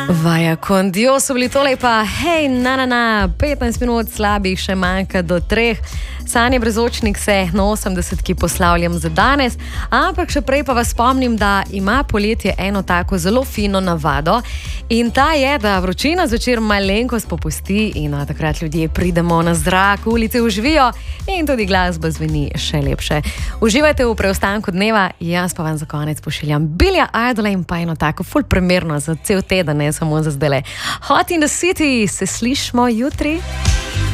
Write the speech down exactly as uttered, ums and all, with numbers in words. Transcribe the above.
Vaja, kondio so bili tole pa, hej, na, na, na, petnajst minut slabih, še manjka do treh. Sanje Brezočnik se na osemdesetki poslavljam za danes, ampak še prej pa vas spomnim, da ima poletje eno tako zelo fino navado in ta je, da vročina zvečer malenkost popusti in a, takrat ljudje pridemo na zrak, ulice uživijo in tudi glasba zveni še lepše. Uživajte v preostanku dneva, jaz pa vam za konec pošiljam Billie Idol in pa eno tako ful primerno za cel teden, ne samo za zdajle. Hot in the City, se slišmo jutri.